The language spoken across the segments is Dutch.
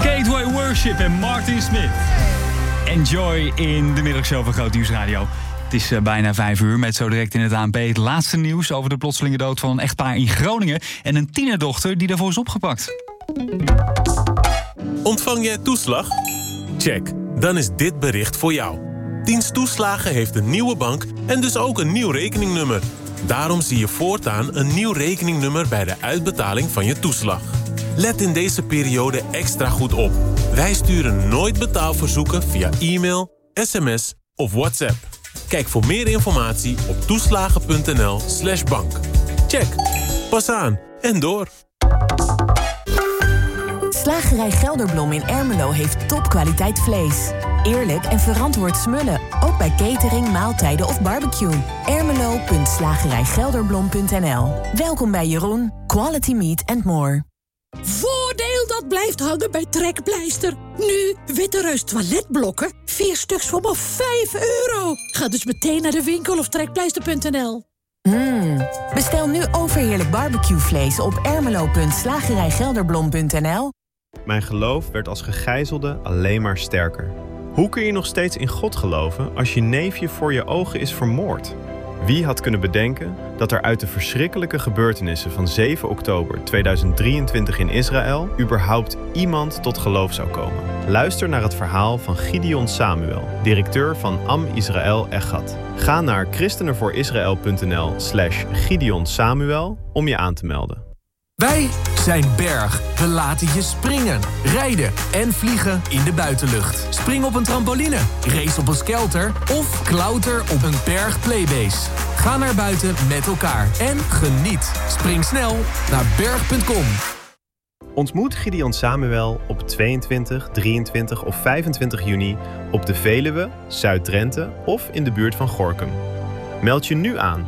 Gateway Worship en Martin Smith. Enjoy in de middagshow van Groot Nieuws Radio. Het is bijna 5 uur met zo direct in het ANP het laatste nieuws over de plotselinge dood van een echtpaar in Groningen en een tienerdochter die daarvoor is opgepakt. Ontvang jij toeslag? Check, dan is dit bericht voor jou. Dienst Toeslagen heeft een nieuwe bank en dus ook een nieuw rekeningnummer. Daarom zie je voortaan een nieuw rekeningnummer bij de uitbetaling van je toeslag. Let in deze periode extra goed op. Wij sturen nooit betaalverzoeken via e-mail, sms of WhatsApp. Kijk voor meer informatie op toeslagen.nl/bank. Check, pas aan en door. Slagerij Gelderblom in Ermelo heeft topkwaliteit vlees. Eerlijk en verantwoord smullen, ook bij catering, maaltijden of barbecue. Ermelo.slagerijgelderblom.nl. Welkom bij Jeroen, Quality Meat and More. Voordeel dat blijft hangen bij Trekpleister. Nu Witte Reus toiletblokken, 4 stuks voor maar €5. Ga dus meteen naar de winkel of trekpleister.nl. Bestel nu overheerlijk barbecuevlees op ermelo.slagerijgelderblom.nl. Mijn geloof werd als gegijzelde alleen maar sterker. Hoe kun je nog steeds in God geloven als je neefje voor je ogen is vermoord? Wie had kunnen bedenken dat er uit de verschrikkelijke gebeurtenissen van 7 oktober 2023 in Israël überhaupt iemand tot geloof zou komen? Luister naar het verhaal van Gideon Samuel, directeur van Am Israël Echad. Ga naar christenenvoorisrael.nl/Gideon Samuel om je aan te melden. Wij zijn Berg. We laten je springen, rijden en vliegen in de buitenlucht. Spring op een trampoline, race op een skelter of klauter op een Berg Playbase. Ga naar buiten met elkaar en geniet. Spring snel naar berg.com. Ontmoet Gideon Samuel op 22, 23 of 25 juni op de Veluwe, Zuid-Drenthe of in de buurt van Gorinchem. Meld je nu aan.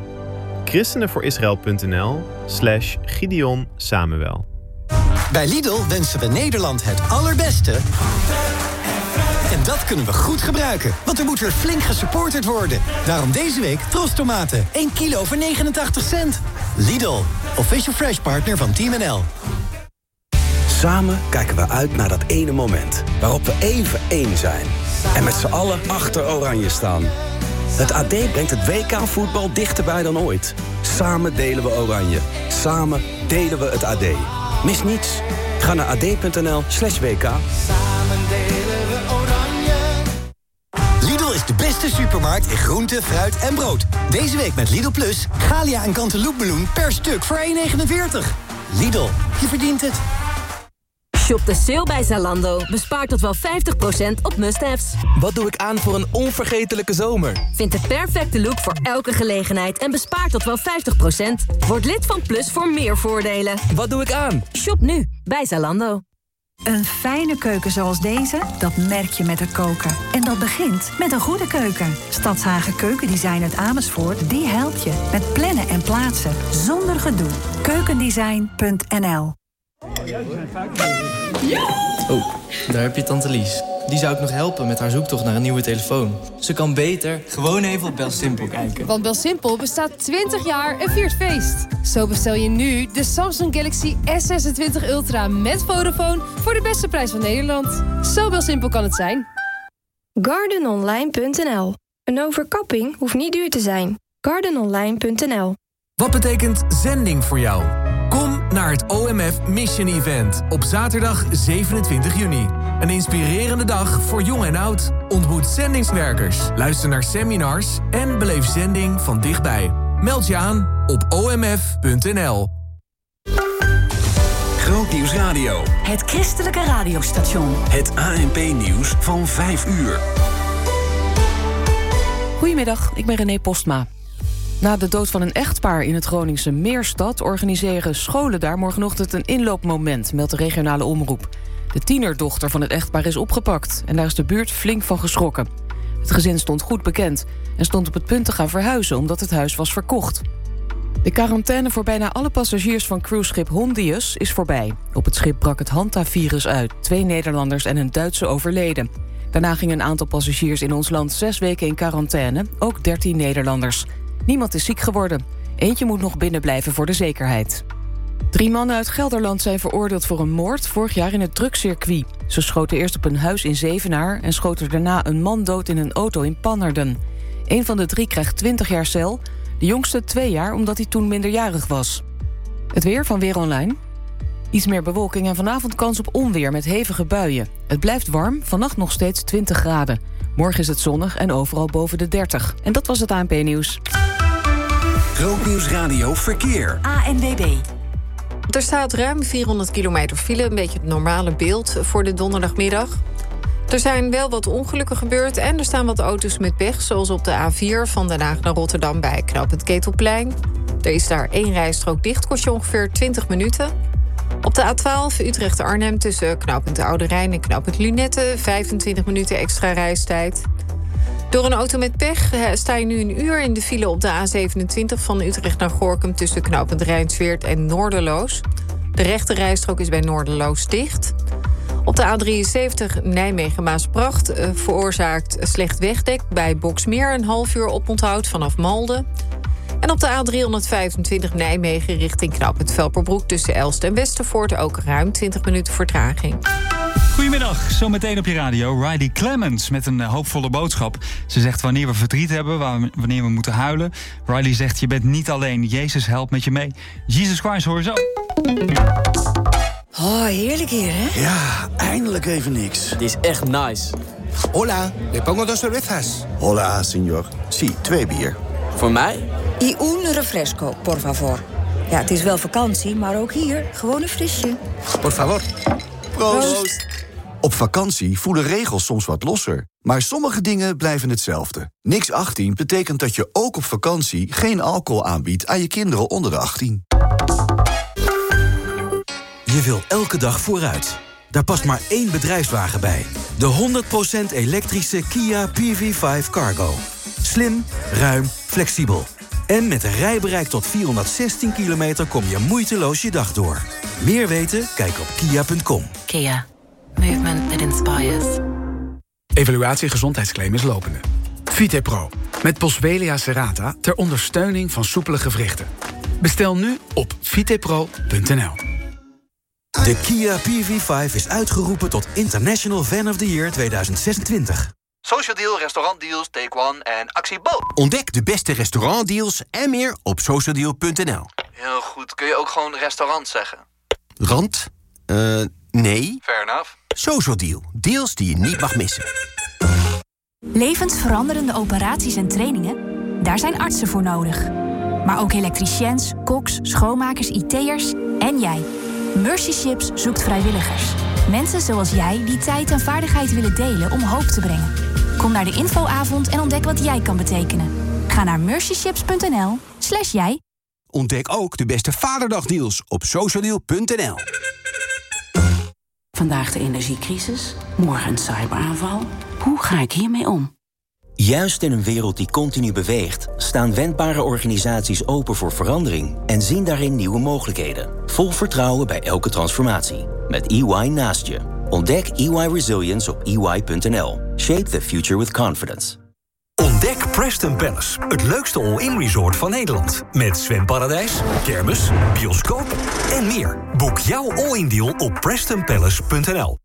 christenenvoorisrael.nl/Gideon Samuel. Bij Lidl wensen we Nederland het allerbeste. En dat kunnen we goed gebruiken, want er moet weer flink gesupporterd worden. Daarom deze week Trostomaten, 1 kilo voor 89 cent. Lidl, official fresh partner van Team NL. Samen kijken we uit naar dat ene moment waarop we even één zijn. En met z'n allen achter Oranje staan. Het AD brengt het WK-voetbal dichterbij dan ooit. Samen delen we Oranje. Samen delen we het AD. Mis niets. Ga naar ad.nl/WK. Samen delen we Oranje. Lidl is de beste supermarkt in groente, fruit en brood. Deze week met Lidl Plus, Galia en Cantaloupemeloen per stuk voor €1,49. Lidl, je verdient het. Shop de sale bij Zalando. Bespaar tot wel 50% op must-haves. Wat doe ik aan voor een onvergetelijke zomer? Vind de perfecte look voor elke gelegenheid en bespaar tot wel 50%. Word lid van Plus voor meer voordelen. Wat doe ik aan? Shop nu bij Zalando. Een fijne keuken zoals deze, dat merk je met het koken. En dat begint met een goede keuken. Stadshagen Keukendesign uit Amersfoort, die helpt je. Met plannen en plaatsen, zonder gedoe. Keukendesign.nl. Oh, daar heb je tante Lies. Die zou ik nog helpen met haar zoektocht naar een nieuwe telefoon. Ze kan beter gewoon even op BelSimpel kijken. Want BelSimpel bestaat 20 jaar en viert feest. Zo bestel je nu de Samsung Galaxy S26 Ultra met Vodafone voor de beste prijs van Nederland. Zo BelSimpel kan het zijn. GardenOnline.nl. Een overkapping hoeft niet duur te zijn. GardenOnline.nl. Wat betekent zending voor jou? Kom naar het OMF Mission Event op zaterdag 27 juni. Een inspirerende dag voor jong en oud. Ontmoet zendingswerkers, luister naar seminars en beleef zending van dichtbij. Meld je aan op omf.nl. Groot Nieuws Radio. Het christelijke radiostation. Het ANP-nieuws van 5 uur. Goedemiddag, ik ben René Postma. Na de dood van een echtpaar in het Groningse Meerstad organiseren scholen daar morgenochtend een inloopmoment, meldt de regionale omroep. De tienerdochter van het echtpaar is opgepakt en daar is de buurt flink van geschrokken. Het gezin stond goed bekend en stond op het punt te gaan verhuizen omdat het huis was verkocht. De quarantaine voor bijna alle passagiers van cruiseschip Hondius is voorbij. Op het schip brak het Hanta-virus uit. 2 Nederlanders en een Duitse overleden. Daarna gingen een aantal passagiers in ons land 6 weken in quarantaine, ook 13 Nederlanders. Niemand is ziek geworden. Eentje moet nog binnen blijven voor de zekerheid. 3 mannen uit Gelderland zijn veroordeeld voor een moord vorig jaar in het drugscircuit. Ze schoten eerst op een huis in Zevenaar en schoten daarna een man dood in een auto in Pannerden. 1 van de 3 krijgt 20 jaar cel, de jongste 2 jaar omdat hij toen minderjarig was. Het weer van Weer Online. Iets meer bewolking en vanavond kans op onweer met hevige buien. Het blijft warm, vannacht nog steeds 20 graden. Morgen is het zonnig en overal boven de 30. En dat was het ANP-nieuws. Grootnieuws Radio Verkeer. ANWB. Er staat ruim 400 kilometer file, een beetje het normale beeld voor de donderdagmiddag. Er zijn wel wat ongelukken gebeurd en er staan wat auto's met pech, zoals op de A4 van Den Haag naar Rotterdam bij knooppunt Ketelplein. Er is daar 1 rijstrook dicht, kost je ongeveer 20 minuten. Op de A12 Utrecht-Arnhem tussen knooppunt Oude Rijn en knooppunt Lunette 25 minuten extra reistijd. Door een auto met pech sta je nu een uur in de file op de A27 van Utrecht naar Gorinchem tussen knooppunt Rijnsweert en Noorderloos. De rechte rijstrook is bij Noorderloos dicht. Op de A73 Nijmegen-Maasbracht veroorzaakt slecht wegdek bij Boksmeer een half uur oponthoud vanaf Malden. En op de A325 Nijmegen richting knooppunt Velperbroek tussen Elst en Westervoort ook ruim 20 minuten vertraging. Goedemiddag, zometeen op je radio. Riley Clemens met een hoopvolle boodschap. Ze zegt wanneer we verdriet hebben, wanneer we moeten huilen. Riley zegt je bent niet alleen, Jezus helpt met je mee. Jesus Christ, hoor je zo. Oh, heerlijk hier, hè? Ja, eindelijk even niks. Het is echt nice. Hola, le pongo 2 cervezas. Hola, señor. Sí, 2 bier. Voor mij? Y un refresco, por favor. Ja, het is wel vakantie, maar ook hier gewoon een frisje. Por favor. Proost. Op vakantie voelen regels soms wat losser. Maar sommige dingen blijven hetzelfde. Niks 18 betekent dat je ook op vakantie geen alcohol aanbiedt aan je kinderen onder de 18. Je wil elke dag vooruit. Daar past maar 1 bedrijfswagen bij. De 100% elektrische Kia PV5 Cargo. Slim, ruim, flexibel. En met een rijbereik tot 416 kilometer kom je moeiteloos je dag door. Meer weten? Kijk op kia.com. Kia. Movement that inspires. Evaluatie gezondheidsclaim is lopende. VitePro. Met Boswellia serrata ter ondersteuning van soepele gewrichten. Bestel nu op vitepro.nl. De Kia PV5 is uitgeroepen tot International Van of the Year 2026. Social Deal, restaurantdeals, Take One en Actie Bo. Ontdek de beste restaurantdeals en meer op socialdeal.nl. Heel goed, kun je ook gewoon restaurant zeggen? Rand? Nee. Fair enough. Social Deal, deals die je niet mag missen. Levensveranderende operaties en trainingen? Daar zijn artsen voor nodig. Maar ook elektriciëns, koks, schoonmakers, IT'ers en jij. Mercy Ships zoekt vrijwilligers. Mensen zoals jij die tijd en vaardigheid willen delen om hoop te brengen. Kom naar de infoavond en ontdek wat jij kan betekenen. Ga naar mercyships.nl/jij. Ontdek ook de beste Vaderdagdeals op socialdeal.nl. Vandaag de energiecrisis, morgen een cyberaanval. Hoe ga ik hiermee om? Juist in een wereld die continu beweegt, staan wendbare organisaties open voor verandering en zien daarin nieuwe mogelijkheden. Vol vertrouwen bij elke transformatie. Met EY naast je. Ontdek EY Resilience op ey.nl. Shape the future with confidence. Ontdek Preston Palace, het leukste all-in resort van Nederland. Met zwemparadijs, kermis, bioscoop en meer. Boek jouw all-in deal op prestonpalace.nl.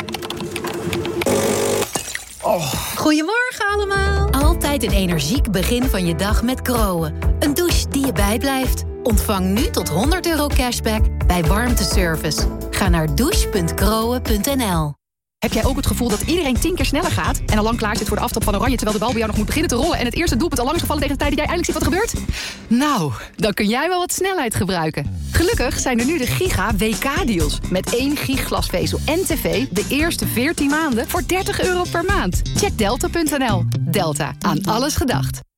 Goedemorgen allemaal. Altijd een energiek begin van je dag met Groen. Een douche die je bijblijft. Ontvang nu tot €100 cashback bij warmteservice. Ga naar douche.groen.nl. Heb jij ook het gevoel dat iedereen 10 keer sneller gaat en al lang klaar zit voor de aftrap van Oranje terwijl de bal bij jou nog moet beginnen te rollen en het eerste doelpunt al lang is gevallen tegen de tijd dat jij eindelijk ziet wat er gebeurt? Nou, dan kun jij wel wat snelheid gebruiken. Gelukkig zijn er nu de Giga WK-deals. Met 1 gig glasvezel en tv de eerste 14 maanden voor €30 per maand. Check delta.nl. Delta, aan alles gedacht.